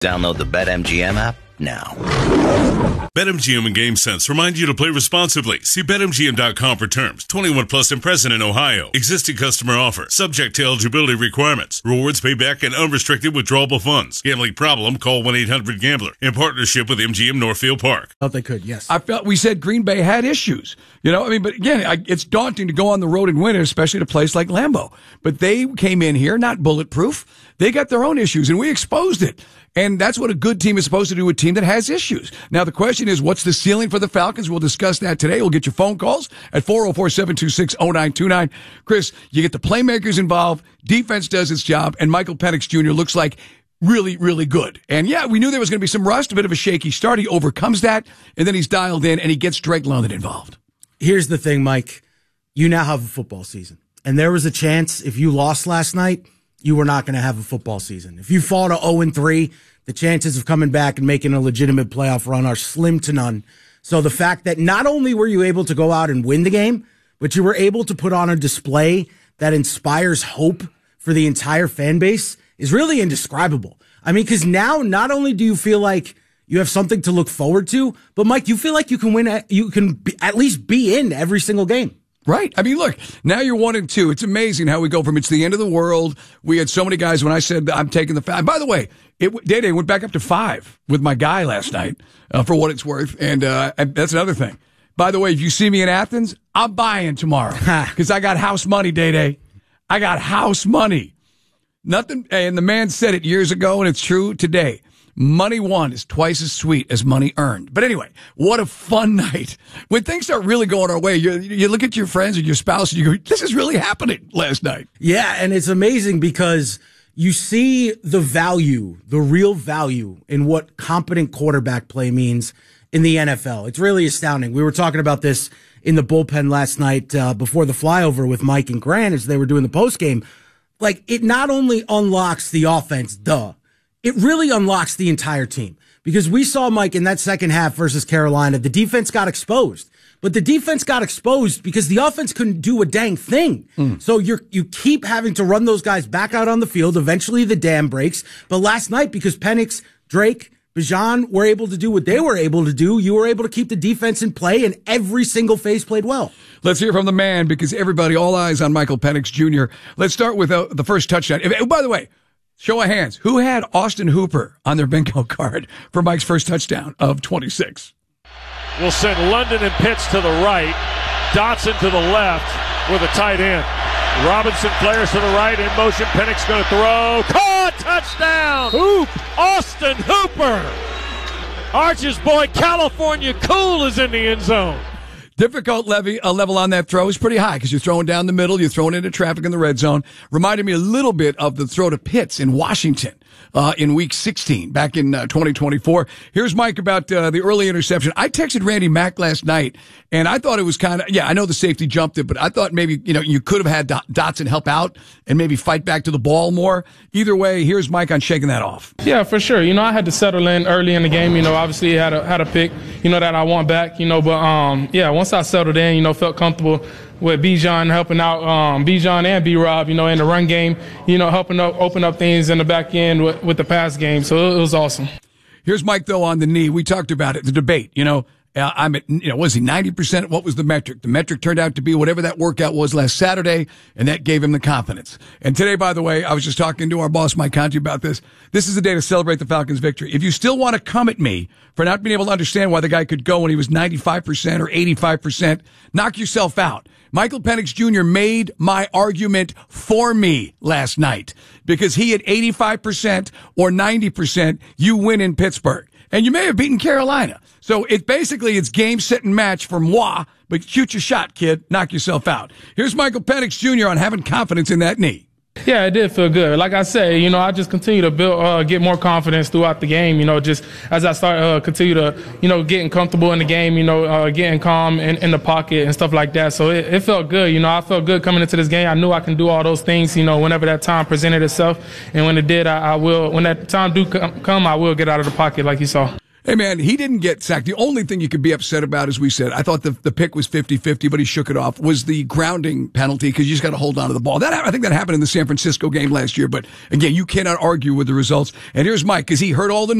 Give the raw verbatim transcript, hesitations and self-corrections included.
Download the BetMGM app now. BetMGM and GameSense remind you to play responsibly. See Bet M G M dot com for terms. twenty-one plus and present in Ohio. Existing customer offer. Subject to eligibility requirements. Rewards payback and unrestricted withdrawable funds. Gambling problem? Call one eight hundred gambler. In partnership with M G M Northfield Park. Thought they could, yes. I felt we said Green Bay had issues. You know, I mean, but again, I, it's daunting to go on the road and win it, especially at a place like Lambeau. But they came in here, not bulletproof. They got their own issues, and we exposed it. And that's what a good team is supposed to do, a team that has issues. Now, the question is, what's the ceiling for the Falcons? We'll discuss that today. We'll get your phone calls at four oh four, seven two six, oh nine two nine. Chris, you get the playmakers involved, defense does its job, and Michael Penix Junior looks like really, really good. And, yeah, we knew there was going to be some rust, a bit of a shaky start. He overcomes that, and then he's dialed in, and he gets Drake London involved. Here's the thing, Mike. You now have a football season. And there was a chance, if you lost last night, you were not going to have a football season. If you fall to oh and three, the chances of coming back and making a legitimate playoff run are slim to none. So the fact that not only were you able to go out and win the game, but you were able to put on a display that inspires hope for the entire fan base is really indescribable. I mean, because now not only do you feel like you have something to look forward to, but Mike, you feel like you can win, you can be, at least be in every single game. Right. I mean, look, now you're one and two. It's amazing how we go from it's the end of the world. We had so many guys when I said I'm taking the five. By the way, it Day-Day went back up to five with my guy last night uh, for what it's worth. And, uh, and that's another thing. By the way, if you see me in Athens, I'm buying tomorrow because I got house money, Day-Day. I got house money. Nothing. And the man said it years ago, and it's true today. Money won is twice as sweet as money earned. But anyway, what a fun night. When things start really going our way, you, you look at your friends and your spouse and you go, this is really happening last night. Yeah, and it's amazing because you see the value, the real value in what competent quarterback play means in the N F L. It's really astounding. We were talking about this in the bullpen last night uh, before the flyover with Mike and Grant as they were doing the postgame. Like, it not only unlocks the offense, duh, it really unlocks the entire team because we saw, Mike, in that second half versus Carolina, the defense got exposed, but the defense got exposed because the offense couldn't do a dang thing. Mm. So you're, you keep having to run those guys back out on the field. Eventually the dam breaks. But last night, because Penix, Drake, Bijan were able to do what they were able to do, you were able to keep the defense in play and every single phase played well. Let's hear from the man because everybody, all eyes on Michael Penix Junior Let's start with uh, the first touchdown. If, oh, by the way, show of hands. Who had Austin Hooper on their bingo card for Mike's first touchdown of twenty-six? We'll send London and Pitts to the right, Dotson to the left with a tight end. Robinson players to the right, in motion, Penix going to throw. Caught, touchdown! Hoop! Austin Hooper! Arch's boy, California Cool, is in the end zone. Difficult levy, uh, level on that throw is pretty high because you're throwing down the middle, you're throwing into traffic in the red zone. Reminded me a little bit of the throw to Pitts in Washington uh, in week sixteen back in uh, twenty twenty-four. Here's Mike about uh, the early interception. I texted Randy Mack last night, and I thought it was kind of, yeah, I know the safety jumped it, but I thought maybe, you know, you could have had Dot- Dotson help out and maybe fight back to the ball more. Either way, here's Mike on shaking that off. Yeah, for sure. You know, I had to settle in early in the game. You know, obviously had a, had a pick, you know, that I want back, you know, but, um, yeah, once I settled in, you know, felt comfortable with Bijan helping out, um, Bijan and B-Rob, you know, in the run game, you know, helping up, open up things in the back end with, with the pass game. So it was awesome. Here's Mike, though, on the knee. We talked about it, the debate, you know. Uh, I'm at, you know, was he ninety percent? What was the metric? The metric turned out to be whatever that workout was last Saturday, and that gave him the confidence. And today, by the way, I was just talking to our boss, Mike Conti, about this. This is the day to celebrate the Falcons' victory. If you still want to come at me for not being able to understand why the guy could go when he was ninety-five percent or eighty-five percent, knock yourself out. Michael Penix Junior made my argument for me last night because he had eighty-five percent or ninety percent, you win in Pittsburgh. And you may have beaten Carolina. So it basically, it's game, set, and match for moi, but shoot your shot, kid. Knock yourself out. Here's Michael Penix Junior on having confidence in that knee. Yeah, it did feel good. Like I say, you know, I just continue to build, uh, get more confidence throughout the game, you know, just as I start, uh, continue to, you know, getting comfortable in the game, you know, uh, getting calm in, in the pocket and stuff like that. So it, it felt good. You know, I felt good coming into this game. I knew I can do all those things, you know, whenever that time presented itself. And when it did, I, I will, when that time do come, I will get out of the pocket like you saw. Hey, man, he didn't get sacked. The only thing you could be upset about, as we said, I thought the, the pick was fifty-fifty, but he shook it off, was the grounding penalty because you just got to hold on to the ball. That I think that happened in the San Francisco game last year, but again, you cannot argue with the results. And here's Mike because he heard all the